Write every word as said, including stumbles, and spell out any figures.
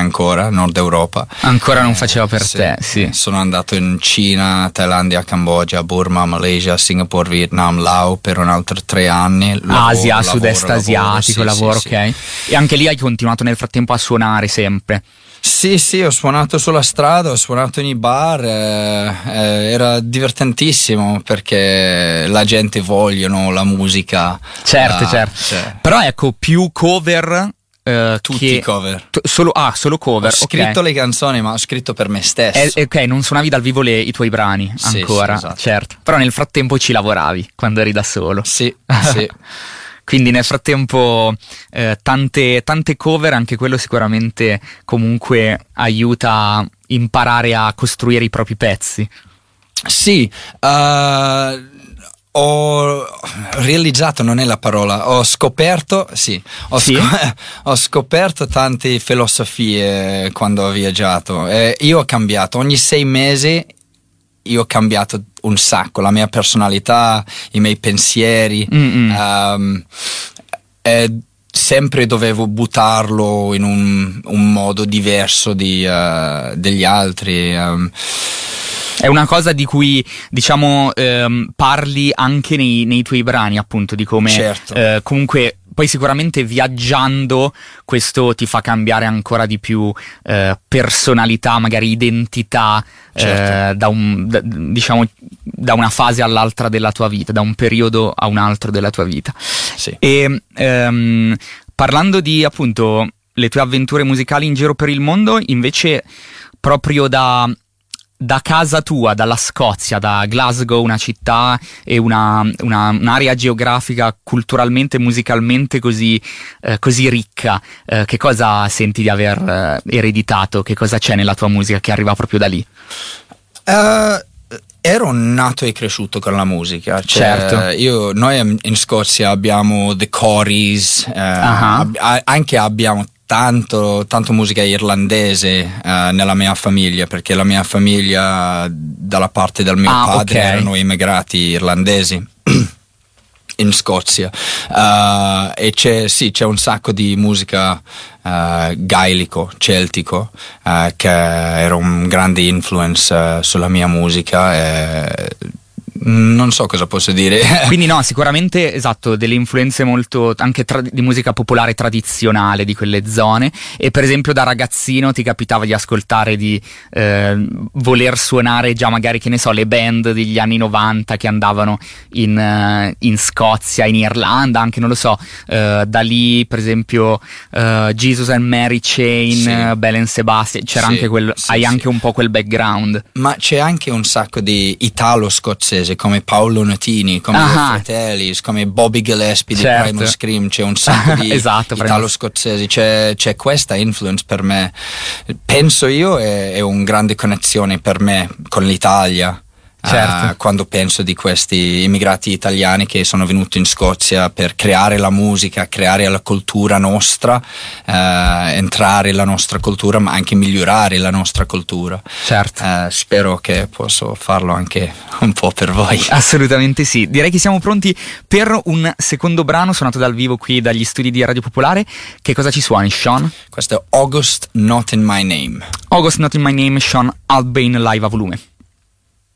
ancora, Nord Europa. Ancora non faceva per sì, te, sì. Sono andato in Cina, Thailandia, Cambogia, Burma, Malaysia, Singapore, Vietnam, Laos per un altro tre anni. Lavoro, Asia, lavoro, sud-est lavoro, asiatico, sì, lavoro, sì, ok. sì. E anche lì hai continuato nel frattempo a suonare sempre? Sì, sì, ho suonato sulla strada, ho suonato nei bar, eh, eh, era divertentissimo perché la gente vogliono la musica. Certo, uh, certo. Cioè, però ecco, più cover eh, tutti che... cover. t- solo, ah, solo cover, Ho scritto ok. le canzoni, ma ho scritto per me stesso. Eh, ok, non suonavi dal vivo le- i tuoi brani Sì, ancora, sì, esatto. certo. Però nel frattempo ci lavoravi quando eri da solo. Sì, sì. Quindi nel frattempo eh, tante, tante cover, anche quello sicuramente comunque aiuta a imparare a costruire i propri pezzi. Sì, uh, ho realizzato, non è la parola, ho scoperto, sì, ho, Sì? Sc- ho scoperto tante filosofie quando ho viaggiato. Eh, io ho cambiato, ogni sei mesi io ho cambiato un sacco, la mia personalità, i miei pensieri, um, e sempre dovevo buttarlo in un, un modo diverso di, uh, degli altri. Um. È una cosa di cui, diciamo, ehm, parli anche nei, nei tuoi brani, appunto, di come certo. eh, comunque poi sicuramente viaggiando questo ti fa cambiare ancora di più eh, personalità, magari identità, certo. eh, da un, da, diciamo, da una fase all'altra della tua vita, da un periodo a un altro della tua vita. Sì. E ehm, parlando di, appunto, le tue avventure musicali in giro per il mondo, invece proprio da... da casa tua, dalla Scozia, da Glasgow, una città e una, una, un'area geografica culturalmente e musicalmente così, eh, così ricca, eh, che cosa senti di aver eh, ereditato? Che cosa c'è nella tua musica che arriva proprio da lì? Uh, ero nato e cresciuto con la musica, cioè, certo. Io, noi in Scozia abbiamo The Corries, uh, uh-huh. ab- anche abbiamo Tanto, tanto musica irlandese uh, nella mia famiglia, perché la mia famiglia dalla parte del mio ah, padre okay. erano immigrati irlandesi in Scozia, uh, e c'è, sì, c'è un sacco di musica uh, gaelico, celtico, uh, che era un grande influence uh, sulla mia musica. E non so cosa posso dire. Quindi no, sicuramente, esatto, delle influenze molto anche tra- di musica popolare tradizionale di quelle zone. E per esempio da ragazzino ti capitava di ascoltare, di eh, voler suonare già magari, che ne so, le band degli anni novanta che andavano in, uh, in Scozia, in Irlanda, anche, non lo so, uh, da lì per esempio uh, Jesus and Mary Chain, sì. uh, Belle and Sebastian, c'era sì, anche quel, sì, hai sì. anche un po' quel background. Ma c'è anche un sacco di italo-scozzese come Paolo Nutini, come ah, i Fratelli, come Bobby Gillespie certo. di Primal Scream. C'è un sacco di esatto, italo-scozzesi, c'è, c'è questa influence per me, penso io, è, è una grande connessione per me con l'Italia. Certo. Uh, quando penso di questi immigrati italiani che sono venuti in Scozia per creare la musica, creare la cultura nostra, uh, entrare la nostra cultura, ma anche migliorare la nostra cultura. Certo. Uh, spero che posso farlo anche un po' per voi. Assolutamente sì. Direi che siamo pronti per un secondo brano suonato dal vivo qui dagli studi di Radio Popolare. Che cosa ci suoni, Sean? Questo è August Not In My Name. August Not In My Name, Sean Albain live a volume.